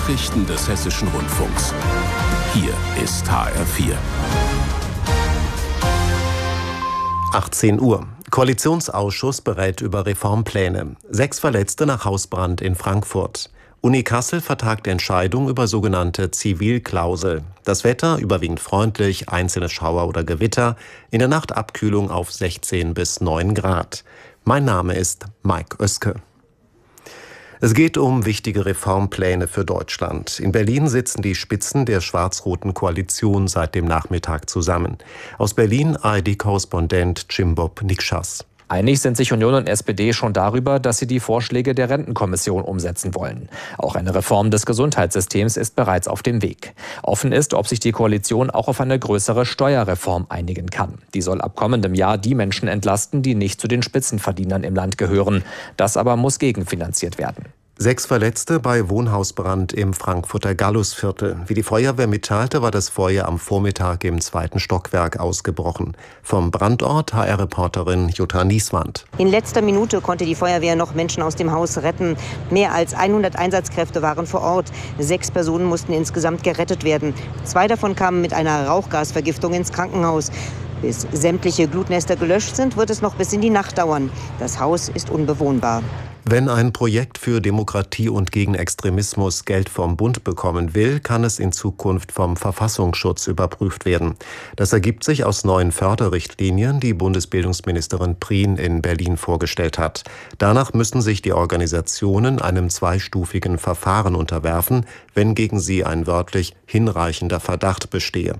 Nachrichten des Hessischen Rundfunks. Hier ist HR4. 18 Uhr. Koalitionsausschuss berät über Reformpläne. 6 Verletzte nach Hausbrand in Frankfurt. Uni Kassel vertagt Entscheidung über sogenannte Zivilklausel. Das Wetter überwiegend freundlich, einzelne Schauer oder Gewitter. In der Nacht Abkühlung auf 16 bis 9 Grad. Mein Name ist Mike Oeske. Es geht um wichtige Reformpläne für Deutschland. In Berlin sitzen die Spitzen der schwarz-roten Koalition seit dem Nachmittag zusammen. Aus Berlin ARD-Korrespondent Cimbob Nikschas. Einig sind sich Union und SPD schon darüber, dass sie die Vorschläge der Rentenkommission umsetzen wollen. Auch eine Reform des Gesundheitssystems ist bereits auf dem Weg. Offen ist, ob sich die Koalition auch auf eine größere Steuerreform einigen kann. Die soll ab kommendem Jahr die Menschen entlasten, die nicht zu den Spitzenverdienern im Land gehören. Das aber muss gegenfinanziert werden. 6 Verletzte bei Wohnhausbrand im Frankfurter Gallusviertel. Wie die Feuerwehr mitteilte, war das Feuer am Vormittag im 2. Stockwerk ausgebrochen. Vom Brandort HR-Reporterin Jutta Nieswand. In letzter Minute konnte die Feuerwehr noch Menschen aus dem Haus retten. Mehr als 100 Einsatzkräfte waren vor Ort. 6 Personen mussten insgesamt gerettet werden. 2 davon kamen mit einer Rauchgasvergiftung ins Krankenhaus. Bis sämtliche Glutnester gelöscht sind, wird es noch bis in die Nacht dauern. Das Haus ist unbewohnbar. Wenn ein Projekt für Demokratie und gegen Extremismus Geld vom Bund bekommen will, kann es in Zukunft vom Verfassungsschutz überprüft werden. Das ergibt sich aus neuen Förderrichtlinien, die Bundesbildungsministerin Prien in Berlin vorgestellt hat. Danach müssen sich die Organisationen einem 2-stufigen Verfahren unterwerfen, wenn gegen sie ein wörtlich hinreichender Verdacht bestehe.